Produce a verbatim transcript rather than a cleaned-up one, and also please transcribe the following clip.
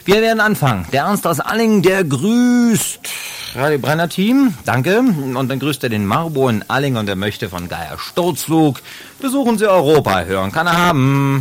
Wir werden anfangen. Der Ernst aus Alling, der grüßt Radio Brenner Team, danke. Und dann grüßt er den Marbo in Alling und er möchte von Geier Sturzflug. Besuchen Sie Europa, hören kann er haben.